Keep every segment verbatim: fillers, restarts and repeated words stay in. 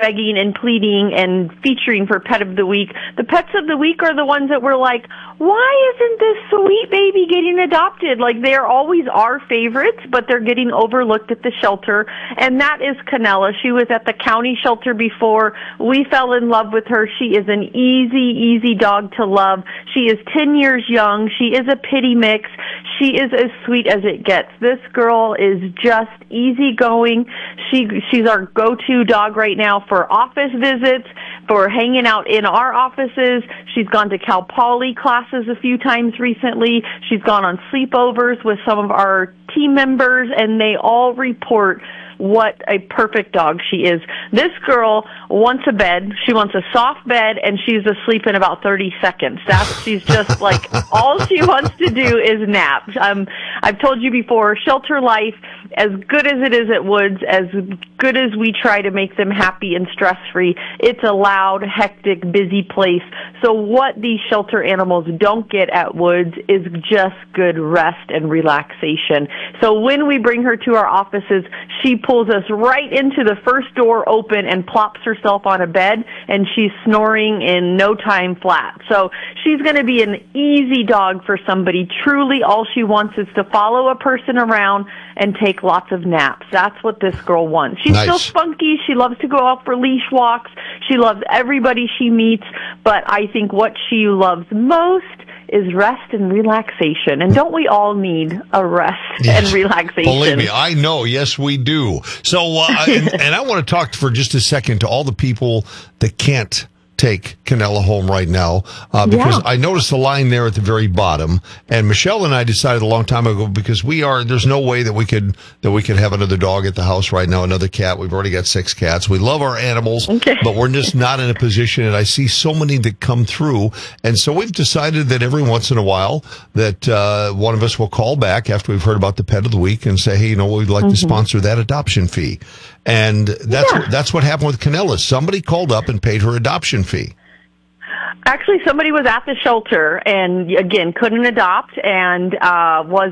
begging and pleading and featuring for Pet of the Week. The Pets of the Week are the ones that we're like, why isn't this sweet baby getting adopted? Like, they're always our favorites, but they're getting overlooked at the shelter, and that is Canella. She was at the county shelter before. We fell in love with her. She is an easy, easy dog to love. She is ten years young. She is a pity mix. She is as sweet as it gets. This girl is just easygoing. She she's our go-to dog right now for office visits, for hanging out in our offices. She's gone to Cal Poly classes a few times recently. She's gone on sleepovers with some of our team members, and they all report what a perfect dog she is. This girl wants a bed. She wants a soft bed, and she's asleep in about thirty seconds. That's, she's just like, all she wants to do is nap. Um, I've told you before, shelter life, as good as it is at Woods, as good as we try to make them happy and stress-free, it's a loud, hectic, busy place. So what these shelter animals don't get at Woods is just good rest and relaxation. So when we bring her to our offices, she pulls us right into the first door open and plops herself on a bed, and she's snoring in no time flat. So she's going to be an easy dog for somebody. Truly, all she wants is to follow a person around and take lots of naps. That's what this girl wants. She's Nice. still spunky. She loves to go out for leash walks. She loves everybody she meets, but I think what she loves most is rest and relaxation. And don't we all need a rest Yes. and relaxation? Believe me, I know. Yes, we do. So, uh, and, and I want to talk for just a second to all the people that can't take Canella home right now, uh, because Yeah. I noticed the line there at the very bottom, and Michelle and I decided a long time ago, because we are, there's no way that we could, that we could have another dog at the house right now, another cat. We've already got six cats. We love our animals, Okay. but we're just not in a position, and I see so many that come through, and so we've decided that every once in a while that, uh, one of us will call back after we've heard about the Pet of the Week and say, hey, you know, we'd like Mm-hmm. to sponsor that adoption fee. And that's, Yeah. what, that's what happened with Canella. Somebody called up and paid her adoption fee. Actually, somebody was at the shelter and, again, couldn't adopt and uh, was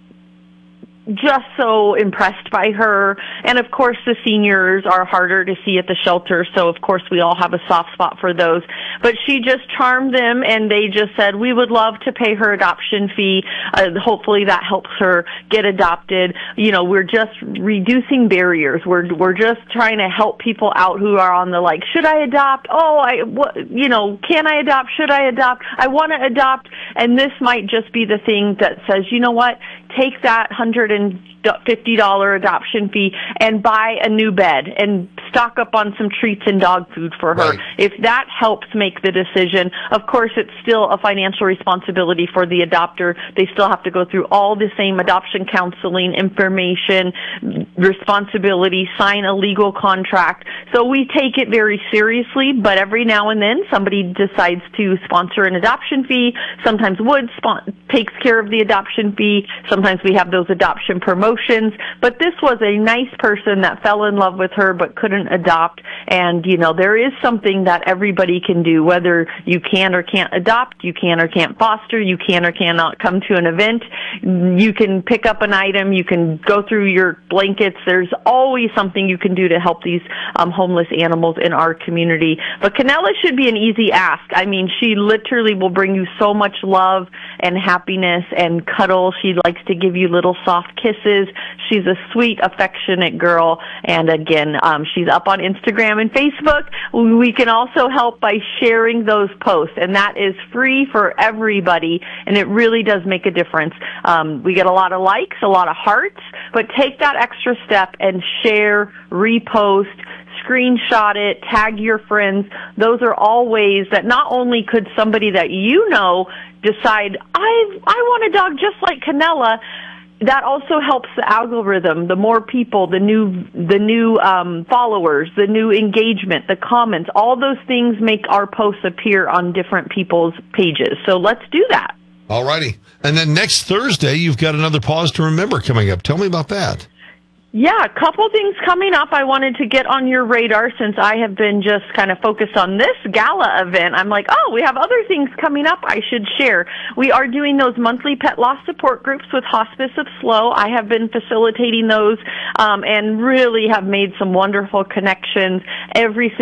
just so impressed by her. And, of course, the seniors are harder to see at the shelter, so, of course, we all have a soft spot for those. But she just charmed them, and they just said, we would love to pay her adoption fee. Uh, hopefully that helps her get adopted. You know, we're just reducing barriers. We're we're just trying to help people out who are on the, like, should I adopt? Oh, I, what, you know, can I adopt? Should I adopt? I want to adopt. And this might just be the thing that says, you know what, take that one hundred fifty dollars adoption fee and buy a new bed and stock up on some treats and dog food for her. Right. If that helps make the decision, of course, it's still a financial responsibility for the adopter. They still have to go through all the same adoption counseling, information, responsibility, sign a legal contract. So we take it very seriously, but every now and then somebody decides to sponsor an adoption fee. Sometimes Wood spon- takes care of the adoption fee. Sometimes we have those adoption promotions. But this was a nice person that fell in love with her but couldn't adopt. And, you know, there is something that everybody can do, whether you can or can't adopt, you can or can't foster, you can or cannot come to an event. You can pick up an item, you can go through your blankets. There's always something you can do to help these um, homeless animals in our community. But Canella should be an easy ask. I mean, she literally will bring you so much love and happiness and cuddle. She likes to give you little soft kisses. She's a sweet, affectionate girl. And again, um, she's up on Instagram and Facebook. We can also help by sharing those posts, and that is free for everybody, and it really does make a difference. Um, we get a lot of likes, a lot of hearts, but take that extra step and share, repost, screenshot it, tag your friends. Those are all ways that not only could somebody that you know decide, I I want a dog just like Canella, that also helps the algorithm. The more people, the new the new um, followers, the new engagement, the comments, all those things make our posts appear on different people's pages. So let's do that. All righty. And then next Thursday, you've got another Pause to Remember coming up. Tell me about that. Yeah, a couple things coming up I wanted to get on your radar since I have been just kind of focused on this gala event. I'm like, oh, we have other things coming up I should share. We are doing those monthly pet loss support groups with Hospice of Slow. I have been facilitating those um, and really have made some wonderful connections every